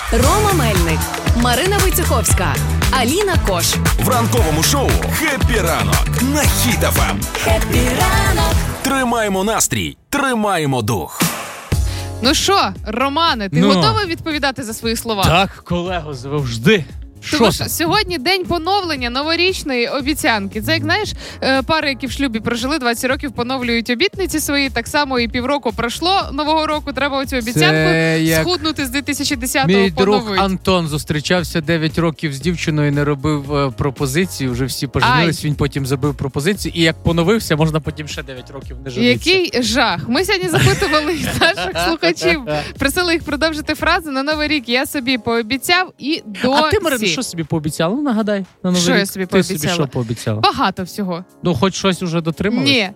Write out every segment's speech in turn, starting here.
Рома Мельник, Марина Войцеховська, Аліна Кош. В ранковому шоу «Хеппі ранок» на Хіт ФМ. Хеппі ранок. Тримаємо настрій, тримаємо дух. Ну що, Романе, ти готовий відповідати за свої слова? Так, колего, завжди. Тому що сьогодні день поновлення новорічної обіцянки. Це, як знаєш, пари, які в шлюбі прожили 20 років, поновлюють обітниці свої. Так само і півроку пройшло нового року. Треба оцю обіцянку схуднути з 2010-го мій поновити. друг Антон зустрічався 9 років з дівчиною, не робив пропозиції. Вже всі поженились, він потім забив пропозицію. І як поновився, можна потім ще 9 років не женитися. Який жах. Ми сьогодні запитували наших слухачів. Просили їх продовжити фразу на Новий рік. Я собі пообіцяв і досі. А ти, Марина, що собі пообіцяла? Ну, нагадай. На Новий Що рік. я собі пообіцяла? Ти собі що пообіцяла? Багато всього. Ну, хоч щось уже дотрималась? Ні.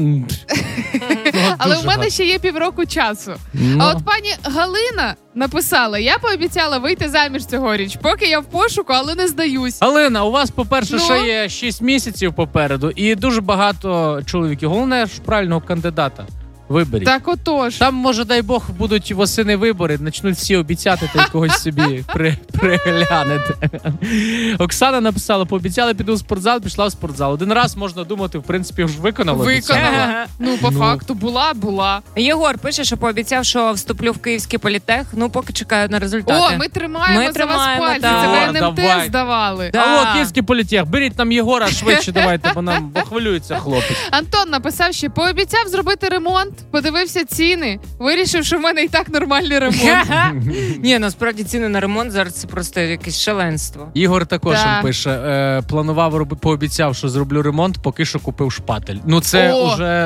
Але у мене ще є півроку часу. А от пані Галина написала: я пообіцяла вийти заміж цьогоріч, поки я в пошуку, але не здаюсь. Галина, у вас, по-перше, ще є 6 місяців попереду і дуже багато чоловіків. Головне ж правильного кандидата виберіть. Так отож. Там, може, дай Бог, будуть восени вибори, почнуть всі обіцяти, та й когось собі приглянете. Оксана написала: пообіцяла, піду в спортзал, пішла в спортзал. Один раз, можна думати, в принципі, вже виконала. Виконала. Ну, по факту, була. Єгор пише, що пообіцяв, що вступлю в Київський політех. Ну, поки чекаю на результати. О, ми тримаємо за вас пальці. Це ви НМТ здавали. Алло, Київський політех, беріть нам Єгора швидше, давайте, бо нам хвилюється хлопець. Антон написав, що пообіцяв зробити ремонт, подивився ціни, вирішив, що в мене і так нормальний ремонт. Ні, насправді ціни на ремонт зараз це просто якесь шаленство. Ігор також пише: планував пообіцяв, що зроблю ремонт, поки що купив шпатель. Ну це уже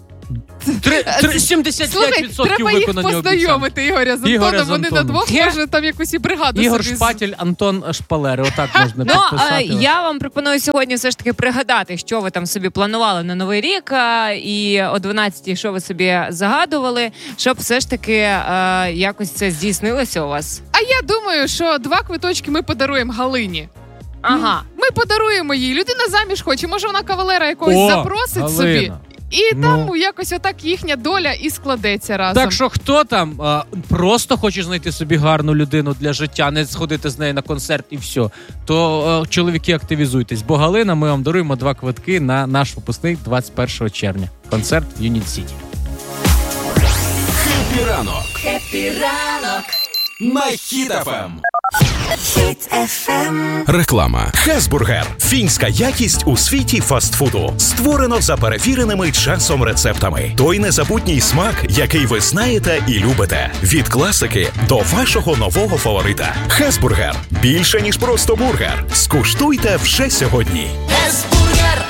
75% Слухай, треба їх виконані познайомити, Ігоря з Антоном. Вони на двох, може, там якусь і бригаду Ігор собі. Шпатель, Антон Шпалери. Отак можна підписати. Я вам пропоную сьогодні все ж таки пригадати, що ви там собі планували на Новий рік, і о 12-й, що ви собі загадували, щоб все ж таки якось це здійснилося у вас. А я думаю, що 2 квиточки ми подаруємо Галині. Ага. Ми подаруємо їй. Людина заміж хоче, може вона кавалера якогось запросить Галина собі. І там якось отак їхня доля і складеться разом. Так що хто там просто хоче знайти собі гарну людину для життя, не сходити з нею на концерт і все, то чоловіки, активізуйтесь. Бо Галина, ми вам даруємо 2 квитки на наш випускний 21 червня. Концерт в Юніт Сіті. Хеппі ранок. Хеппі ранок. На Хіт ФМ. Хіт ФМ. Реклама. Хесбургер. Фінська якість у світі фастфуду. Створено за перевіреними часом рецептами. Той незабутній смак, який ви знаєте і любите. Від класики до вашого нового фаворита. Хесбургер. Більше, ніж просто бургер. Скуштуйте вже сьогодні. Хесбургер.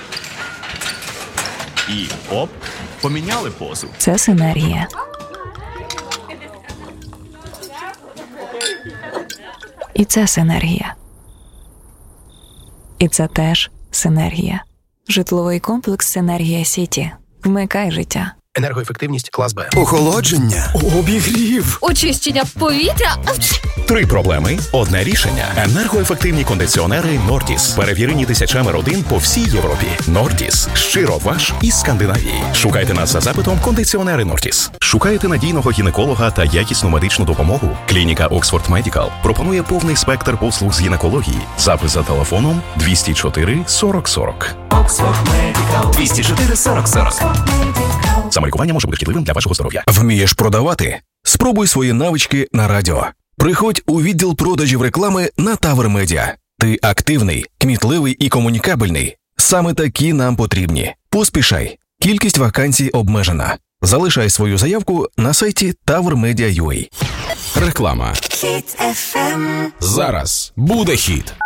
І оп, поміняли позу. Це синергія. І це синергія. І це теж синергія. Житловий комплекс «Синергія Сіті». Вмикай життя. Енергоефективність клас Б. Охолодження. Обігрів. Очищення повітря. 3 проблеми. Одне рішення. Енергоефективні кондиціонери Нордіс. Перевірені тисячами родин по всій Європі. Нордіс. Щиро ваш із Скандинавії. Шукайте нас за запитом кондиціонери Нордіс. Шукаєте надійного гінеколога та якісну медичну допомогу? Клініка Oxford Medical пропонує повний спектр послуг з гінекології. Запис за телефоном 204 40 40. Oxford Medical. 204 40 40. Самолікування може бути шкідливим для вашого здоров'я. Вмієш продавати? Спробуй свої навички на радіо. Приходь у відділ продажів реклами на Тавр Медіа. Ти активний, кмітливий і комунікабельний. Саме такі нам потрібні. Поспішай. Кількість вакансій обмежена. Залишай свою заявку на сайті tavrmedia.ua. Реклама. Хіт ФМ. Зараз буде хіт.